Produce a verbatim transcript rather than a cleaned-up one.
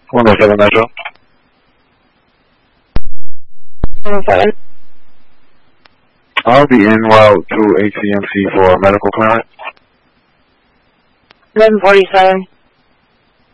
one oh seven Metro. one oh seven. I'll be en route to H C M C for medical clearance. eleven forty-seven.